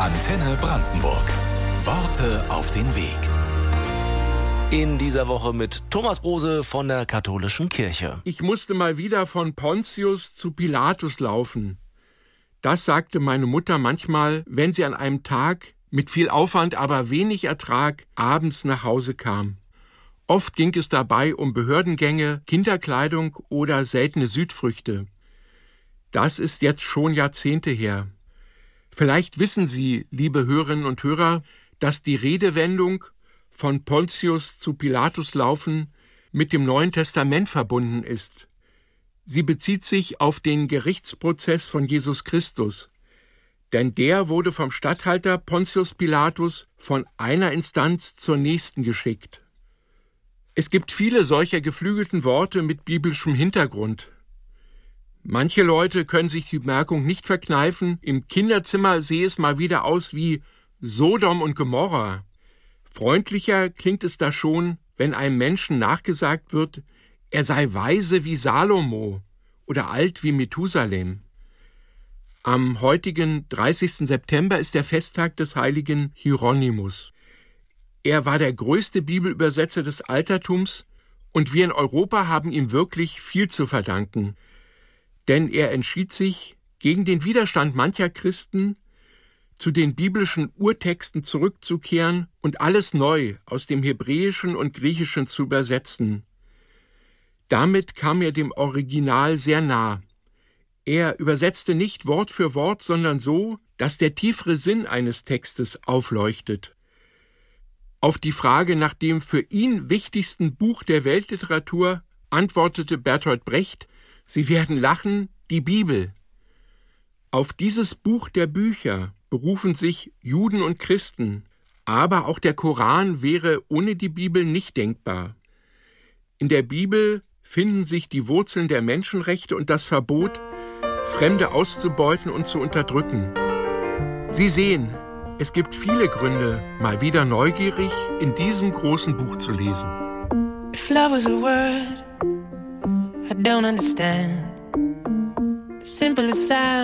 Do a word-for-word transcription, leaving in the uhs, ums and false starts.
Antenne Brandenburg. Worte auf den Weg. In dieser Woche mit Thomas Brose von der Katholischen Kirche. Ich musste mal wieder von Pontius zu Pilatus laufen. Das sagte meine Mutter manchmal, wenn sie an einem Tag mit viel Aufwand, aber wenig Ertrag abends nach Hause kam. Oft ging es dabei um Behördengänge, Kinderkleidung oder seltene Südfrüchte. Das ist jetzt schon Jahrzehnte her. Vielleicht wissen Sie, liebe Hörerinnen und Hörer, dass die Redewendung von Pontius zu Pilatus laufen mit dem Neuen Testament verbunden ist. Sie bezieht sich auf den Gerichtsprozess von Jesus Christus. Denn der wurde vom Statthalter Pontius Pilatus von einer Instanz zur nächsten geschickt. Es gibt viele solcher geflügelten Worte mit biblischem Hintergrund. Manche Leute können sich die Bemerkung nicht verkneifen, im Kinderzimmer sehe es mal wieder aus wie Sodom und Gomorra. Freundlicher klingt es da schon, wenn einem Menschen nachgesagt wird, er sei weise wie Salomo oder alt wie Methusalem. Am heutigen dreißigsten September ist der Festtag des heiligen Hieronymus. Er war der größte Bibelübersetzer des Altertums und wir in Europa haben ihm wirklich viel zu verdanken. Denn er entschied sich, gegen den Widerstand mancher Christen zu den biblischen Urtexten zurückzukehren und alles neu aus dem Hebräischen und Griechischen zu übersetzen. Damit kam er dem Original sehr nah. Er übersetzte nicht Wort für Wort, sondern so, dass der tiefere Sinn eines Textes aufleuchtet. Auf die Frage nach dem für ihn wichtigsten Buch der Weltliteratur antwortete Bertolt Brecht, Sie werden lachen, die Bibel. Auf dieses Buch der Bücher berufen sich Juden und Christen, aber auch der Koran wäre ohne die Bibel nicht denkbar. In der Bibel finden sich die Wurzeln der Menschenrechte und das Verbot, Fremde auszubeuten und zu unterdrücken. Sie sehen, es gibt viele Gründe, mal wieder neugierig in diesem großen Buch zu lesen. If love was a word I don't understand, the simplest sound